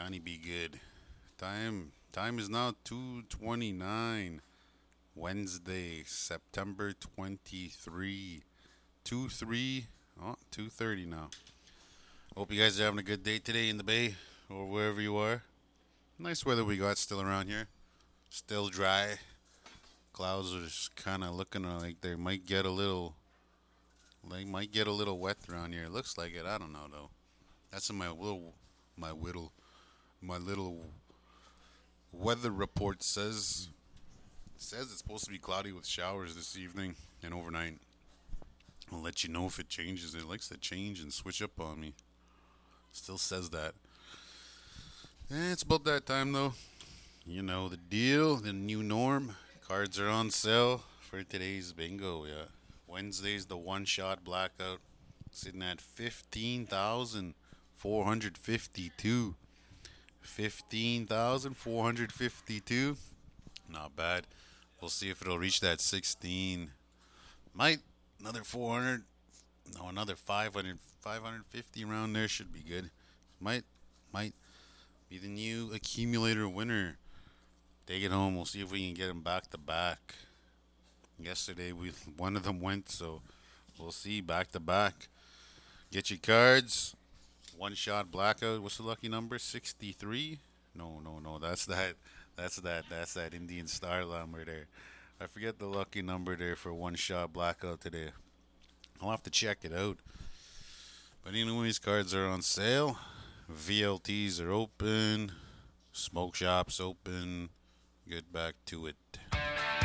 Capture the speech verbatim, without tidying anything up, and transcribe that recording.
Johnny be good. Time time is now two twenty-nine. Wednesday, September twenty-third. two three. Oh, two thirty now. Hope you guys are having a good day today in the bay or wherever you are. Nice weather we got still around here. Still dry. Clouds are just kind of looking like they might get a little they might get a little wet around here. It looks like it. I don't know though. That's in my little my whittle my little weather report says says it's supposed to be cloudy with showers this evening and overnight. I'll let you know if it changes. It likes to change and switch up on me. Still says that. Eh, it's about that time though. You know the deal, the new norm. Cards are on sale for today's bingo. Yeah, Wednesday's the one-shot blackout, sitting at fifteen thousand four hundred fifty-two. Fifteen thousand four hundred fifty-two. Not bad. We'll see if it'll reach that sixteen. Might another four hundred. No, another five hundred. five hundred fifty around there should be good. Might might be the new accumulator winner. Take it home. We'll see if we can get them back to back. Yesterday we one of them went, so we'll see back to back. Get your cards. One shot blackout. What's the lucky number? sixty-three? No, no, no. That's that. That's that. That's that Indian Star number there. I forget the lucky number there for one shot blackout today. I'll have to check it out. But anyways, cards are on sale. V L Ts are open. Smoke shops open. Get back to it.